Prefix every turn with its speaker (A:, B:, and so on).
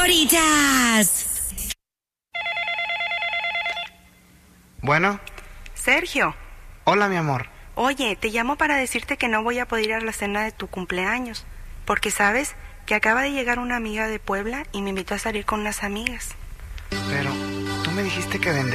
A: favoritas.
B: Bueno.
C: Sergio.
B: Hola, mi amor.
C: Oye, te llamo para decirte que no voy a poder ir a la cena de tu cumpleaños, porque sabes que acaba de llegar una amiga de Puebla y me invitó a salir con unas amigas.
B: Pero tú me dijiste que vendrías.